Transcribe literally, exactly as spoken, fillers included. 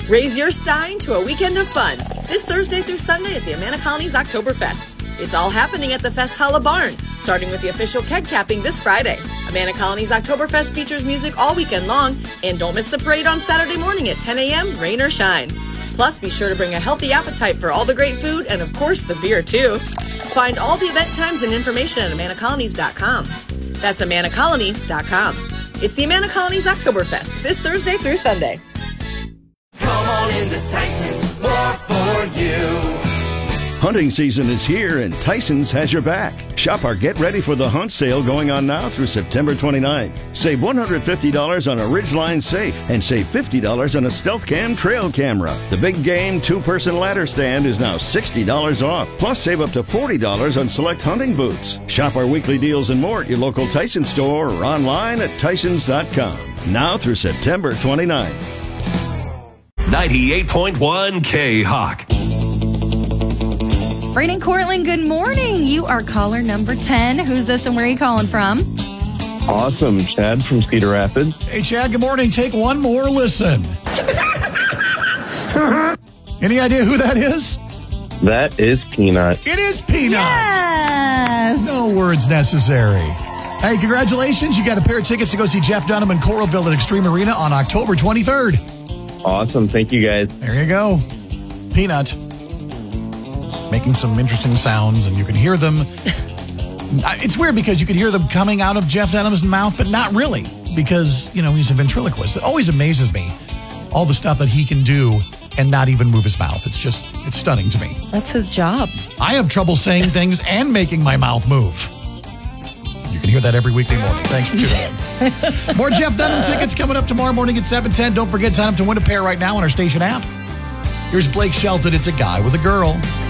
Raise your stein to a weekend of fun this Thursday through Sunday at the Amana Colony's Oktoberfest. It's all happening at the Festhalle Barn, starting with the official keg tapping this Friday. Amana Colony's Oktoberfest features music all weekend long, and don't miss the parade on Saturday morning at ten a.m., rain or shine. Plus, be sure to bring a healthy appetite for all the great food and, of course, the beer, too. Find all the event times and information at amana colonies dot com. That's amana colonies dot com. It's the Amana Colony's Oktoberfest this Thursday through Sunday. Come on into Tyson's, more for you. Hunting season is here and Tyson's has your back. Shop our Get Ready for the Hunt sale going on now through September twenty-ninth. Save one hundred fifty dollars on a Ridgeline safe and save fifty dollars on a Stealth Cam trail camera. The Big Game two-person ladder stand is now sixty dollars off. Plus, save up to forty dollars on select hunting boots. Shop our weekly deals and more at your local Tyson store or online at tysons dot com. Now through September twenty-ninth. ninety-eight point one K-Hawk. Brayden Cortland, good morning. You are caller number ten. Who's this and where are you calling from? Awesome. Chad from Cedar Rapids. Hey, Chad, good morning. Take one more listen. Any idea who that is? That is Peanut. It is Peanut. Yes. No words necessary. Hey, congratulations. You got a pair of tickets to go see Jeff Dunham and Coralville at Extreme Arena on October twenty-third. Awesome. Thank you, guys. There you go. Peanut. Making some interesting sounds, and you can hear them. It's weird because you could hear them coming out of Jeff Dunham's mouth, but not really, because, you know, he's a ventriloquist. It always amazes me, all the stuff that he can do and not even move his mouth. It's just, it's stunning to me. That's his job. I have trouble saying things and making my mouth move. You can hear that every weekday morning. Thanks for tuning in. More Jeff Dunham tickets coming up tomorrow morning at seven ten. Don't forget, sign up to win a pair right now on our station app. Here's Blake Shelton. It's A Guy with a Girl.